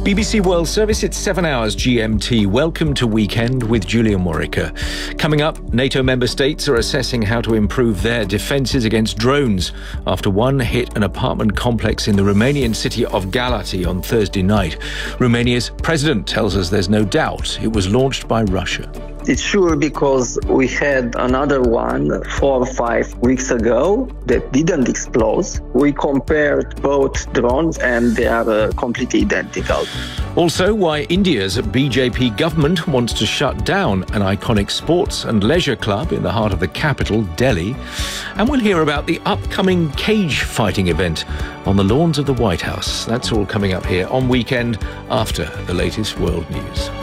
BBC World Service, it's 7 hours GMT. Welcome to Weekend with Julian Morica. Coming up, NATO member states are assessing how to improve their defences against drones after one hit an apartment complex in the Romanian city of Galați on Thursday night. Romania's president tells us there's no doubt it was launched by Russia. It's sure because we had another one 4 or 5 weeks ago that didn't explode. We compared both drones and they are completely identical. Also, why India's BJP government wants to shut down an iconic sports and leisure club in the heart of the capital, Delhi. And we'll hear about the upcoming cage fighting event on the lawns of the White House. That's all coming up here on Weekend after the latest world news.